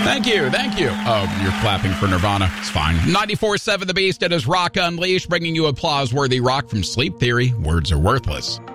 Thank you. Oh, you're clapping for Nirvana. It's fine. 94.7 The Beast. It is Rock Unleashed, bringing you applause-worthy rock from Sleep Theory. Words are worthless.